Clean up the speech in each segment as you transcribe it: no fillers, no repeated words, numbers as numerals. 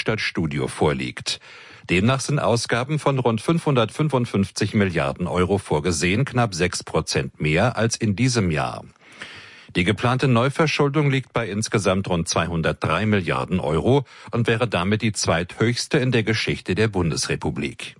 Hauptstadtstudio vorliegt. Demnach sind Ausgaben von rund 555 Milliarden Euro vorgesehen, knapp 6% mehr als in diesem Jahr. Die geplante Neuverschuldung liegt bei insgesamt rund 203 Milliarden Euro und wäre damit die zweithöchste in der Geschichte der Bundesrepublik.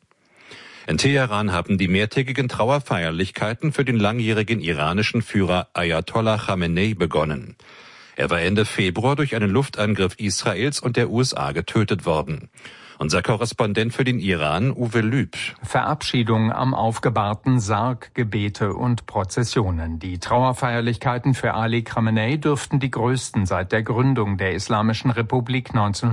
In Teheran haben die mehrtägigen Trauerfeierlichkeiten für den langjährigen iranischen Führer Ayatollah Khamenei begonnen. Er war Ende Februar durch einen Luftangriff Israels und der USA getötet worden. Unser Korrespondent für den Iran, Uwe Lüb. Verabschiedung am aufgebahrten Sarg, Gebete und Prozessionen. Die Trauerfeierlichkeiten für Ali Khamenei dürften die größten seit der Gründung der Islamischen Republik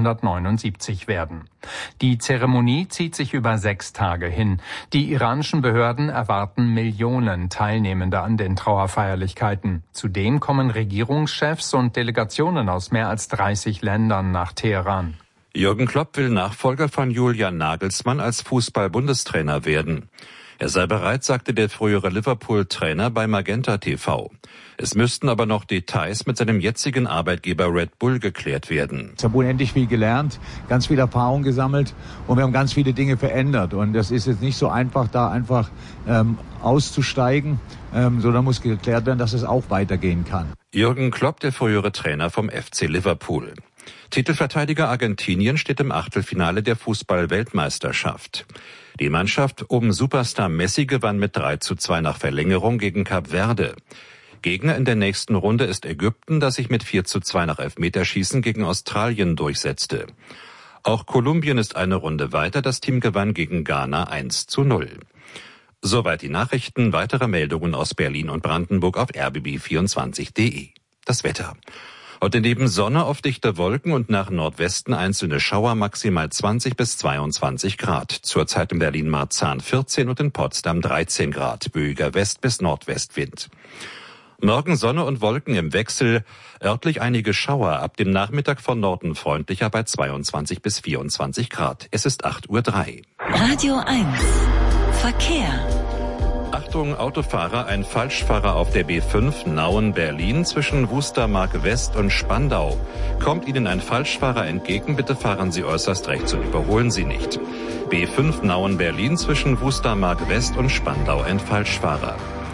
1979 werden. Die Zeremonie zieht sich über 6 Tage hin. Die iranischen Behörden erwarten Millionen Teilnehmende an den Trauerfeierlichkeiten. Zudem kommen Regierungschefs und Delegationen aus mehr als 30 Ländern nach Teheran. Jürgen Klopp will Nachfolger von Julian Nagelsmann als Fußball-Bundestrainer werden. Er sei bereit, sagte der frühere Liverpool-Trainer bei Magenta TV. Es müssten aber noch Details mit seinem jetzigen Arbeitgeber Red Bull geklärt werden. Ich habe unendlich viel gelernt, ganz viel Erfahrung gesammelt und wir haben ganz viele Dinge verändert. Und das ist jetzt nicht so einfach, da einfach auszusteigen, sondern muss geklärt werden, dass es auch weitergehen kann. Jürgen Klopp, der frühere Trainer vom FC Liverpool. Titelverteidiger Argentinien steht im Achtelfinale der Fußball-Weltmeisterschaft. Die Mannschaft um Superstar Messi gewann mit 3:2 nach Verlängerung gegen Kap Verde. Gegner in der nächsten Runde ist Ägypten, das sich mit 4:2 nach Elfmeterschießen gegen Australien durchsetzte. Auch Kolumbien ist eine Runde weiter, das Team gewann gegen Ghana 1:0. Soweit die Nachrichten, weitere Meldungen aus Berlin und Brandenburg auf rbb24.de. Das Wetter. Heute neben Sonne auf dichte Wolken und nach Nordwesten einzelne Schauer, maximal 20 bis 22 Grad. Zurzeit in Berlin-Marzahn 14 und in Potsdam 13 Grad. Böiger West- bis Nordwestwind. Morgen Sonne und Wolken im Wechsel. Örtlich einige Schauer. Ab dem Nachmittag von Norden freundlicher bei 22 bis 24 Grad. Es ist 8:03 Uhr. Radio 1. Verkehr. Achtung, Autofahrer, ein Falschfahrer auf der B5 Nauen-Berlin zwischen Wustermark West und Spandau. Kommt Ihnen ein Falschfahrer entgegen, bitte fahren Sie äußerst rechts und überholen Sie nicht. B5 Nauen-Berlin zwischen Wustermark West und Spandau, ein Falschfahrer.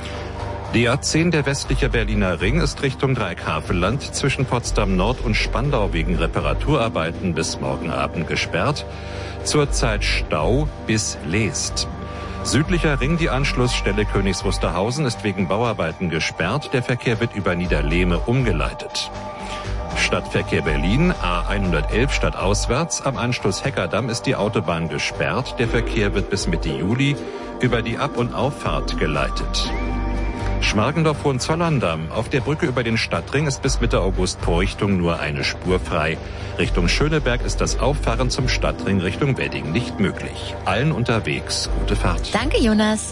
Die A10, der westliche Berliner Ring, ist Richtung Dreieckhavelland zwischen Potsdam Nord und Spandau wegen Reparaturarbeiten bis morgen Abend gesperrt. Zurzeit Stau bis Leest. Südlicher Ring, die Anschlussstelle Königs Wusterhausen, ist wegen Bauarbeiten gesperrt. Der Verkehr wird über Niederlehme umgeleitet. Stadtverkehr Berlin, A111 stadtauswärts. Am Anschluss Heckerdamm ist die Autobahn gesperrt. Der Verkehr wird bis Mitte Juli über die Ab- und Auffahrt geleitet. Schmargendorf-Hohenzollern-Damm. Auf der Brücke über den Stadtring ist bis Mitte August pro Richtung nur eine Spur frei. Richtung Schöneberg ist das Auffahren zum Stadtring Richtung Wedding nicht möglich. Allen unterwegs gute Fahrt. Danke, Jonas.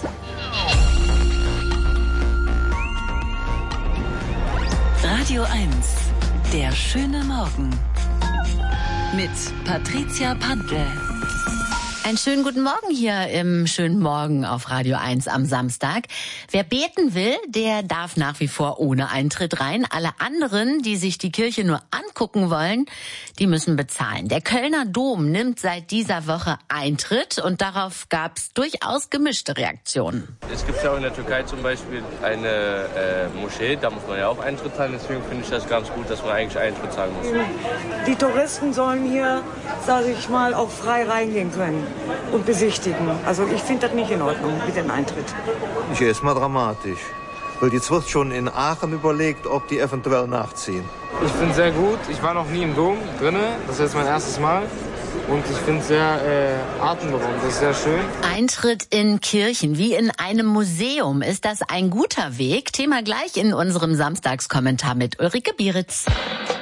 Radio 1. Der schöne Morgen. Mit Patricia Pantel. Einen schönen guten Morgen hier im schönen Morgen auf Radio 1 am Samstag. Wer beten will, der darf nach wie vor ohne Eintritt rein. Alle anderen, die sich die Kirche nur angucken wollen, die müssen bezahlen. Der Kölner Dom nimmt seit dieser Woche Eintritt und darauf gab es durchaus gemischte Reaktionen. Es gibt ja auch in der Türkei zum Beispiel eine Moschee, da muss man ja auch Eintritt zahlen. Deswegen finde ich das ganz gut, dass man eigentlich Eintritt zahlen muss. Die Touristen sollen hier, sage ich mal, auch frei reingehen können und besichtigen. Also ich finde das nicht in Ordnung mit dem Eintritt. Ich sehe es mal dramatisch. Weil jetzt wird schon in Aachen überlegt, ob die eventuell nachziehen. Ich finde es sehr gut. Ich war noch nie im Dom drin. Das ist jetzt mein erstes Mal. Und ich finde es sehr atemberaubend. Das ist sehr schön. Eintritt in Kirchen wie in einem Museum. Ist das ein guter Weg? Thema gleich in unserem Samstagskommentar mit Ulrike Bieritz.